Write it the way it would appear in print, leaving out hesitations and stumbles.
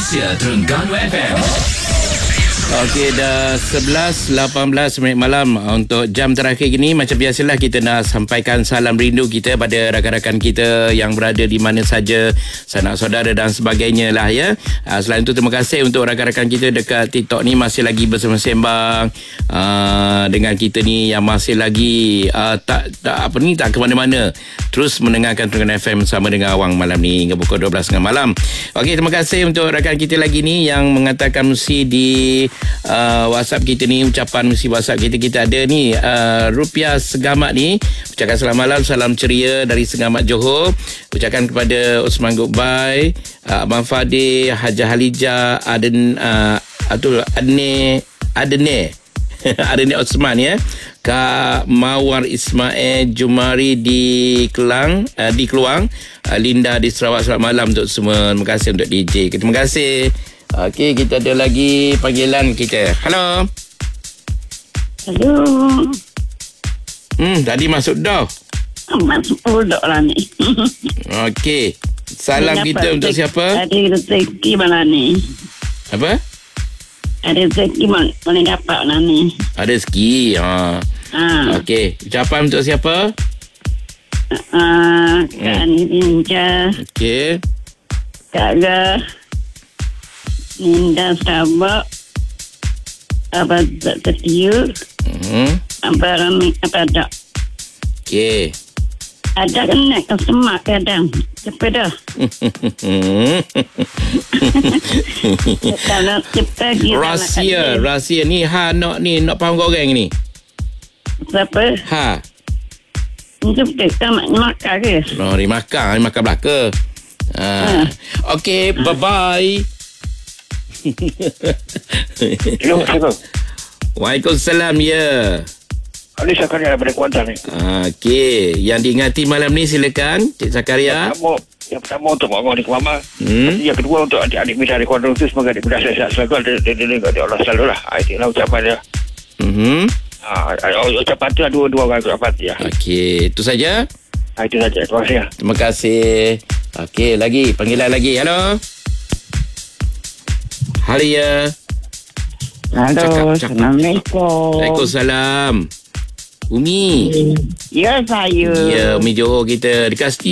Malaysia Terengganu FM. Okey, dah 11.18 minit malam untuk jam terakhir ini. Macam biasalah kita nak sampaikan salam rindu kita pada rakan-rakan kita yang berada di mana saja, sanak saudara dan sebagainya lah ya. Selain itu terima kasih untuk rakan-rakan kita dekat TikTok ni masih lagi bersama sembang dengan kita ni yang masih lagi tak ke mana-mana, terus mendengarkan Terengganu FM sama dengan awang malam ni hingga pukul 12.30 malam. Okey, terima kasih untuk rakan kita lagi ni yang mengatakan mesti di WhatsApp kita ni, ucapan mesti WhatsApp kita ada ni. Rupiah Segamat ni ucapkan selamat malam, salam ceria dari Segamat Johor. Ucapkan kepada Osman Gokbai, Abang Fadil, Hajah Halijah, Adene Osman ya, Kak Mawar Ismail Jumari di Kelang, di Keluang, Linda di Sarawak. Selamat malam untuk semua. Terima kasih untuk DJ. Terima kasih. Okey, kita ada lagi panggilan kita. Halo. Hello. Tadi masuk dah. Masuk dah lah ni. Okey. Salam kita untuk siapa? Ada rezeki mana ni? Apa? Ada rezeki mana dapat lah ni? Ada rezeki. Okey. Ucapan untuk siapa? Kak Ninja. Okey. Kak Ga. Ninda Sabak. Abang Setiu. Abang Rami. Apa tak? Okey. Ada kena ke semak kadang. Cepat dah. Kalau cepat kita Rahsia ni nak faham goreng ni. Siapa? Ha. Itu kita makan ke? No, ni makan belaka. Okey, bye-bye. Assalamualaikum. Waalaikumsalam ya. Ali Sakaria daripada Kuantan ni. Okey, yang diingati malam ni silakan Cik Sakaria. Yang pertama untuk Mak Ngah di Kemama. Yang kedua untuk adik-adik Mida di Kuantan tu, semoga adik Mida sehat selalu. Dia Allah selalu lah. Itulah ucapan dia. Ucapan tu ada dua orang ucapan dia. Okey, itu saja. Itu saja. Terima kasih. Terima kasih. Okey, lagi panggilan lagi. Halo. Halia. Halo, Assalamualaikum. Waalaikumsalam. Umi. Ya, saya. Ya, Umi Johor kita. Dekat